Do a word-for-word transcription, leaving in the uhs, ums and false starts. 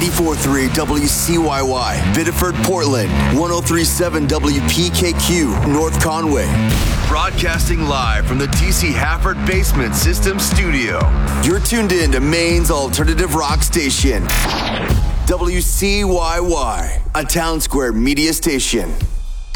ninety-four point three W C Y Y, Biddeford, Portland, one oh three point seven W P K Q, North Conway. Broadcasting live from the D C Hafford Basement System Studio. You're tuned in to Maine's alternative rock station, W C Y Y, a Town Square media station.